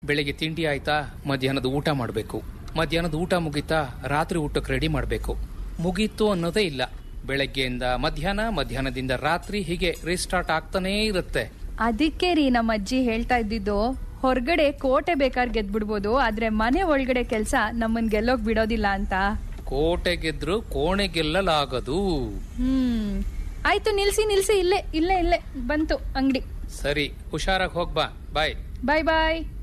ಬೆಳಗ್ಗೆ ತಿಂಡಿ ಆಯ್ತಾ, ಮಧ್ಯಾಹ್ನದ ಊಟ ಮಾಡಬೇಕು. ಮಧ್ಯಾಹ್ನದ ಊಟ ಮುಗೀತಾ, ರಾತ್ರಿ ಊಟಕ್ಕೆ ರೆಡಿ ಮಾಡಬೇಕು. ಮುಗೀತು ಅನ್ನೋದೇ ಇಲ್ಲ. ಬೆಳಗ್ಗೆಯಿಂದ ಮಧ್ಯಾಹ್ನ, ಮಧ್ಯಾಹ್ನದಿಂದ ರಾತ್ರಿ, ಹೀಗೆ ರೀಸ್ಟಾರ್ಟ್ ಆಗ್ತಾನೇ ಇರುತ್ತೆ. ಅದಕ್ಕೆ ರೀ ನಮ್ಮ ಅಜ್ಜಿ ಹೇಳ್ತಾ ಇದ್ದಿದ್ದು, ಹೊರಗಡೆ ಕೋಟೆ ಬೇಕಾದ್ರೆ ಗೆದ್ಬಿಡ್ಬೋದು, ಆದ್ರೆ ಮನೆ ಒಳಗಡೆ ಕೆಲ್ಸ ನಮ್ಮನ್ ಗೆಲ್ಲೋಕ್ ಬಿಡೋದಿಲ್ಲ ಅಂತ. ಕೋಟೆ ಗೆದ್ರು ಕೋಣೆ ಗೆಲ್ಲಲಾಗದು. ಆಯ್ತು, ನಿಲ್ಸಿ ಇಲ್ಲೇ ಬಂತು ಅಂಗಡಿ. ಸರಿ, ಹುಷಾರಾಗಿ ಹೋಗ್ಬಾ. ಬಾಯ್ ಬಾಯ್ ಬಾಯ್.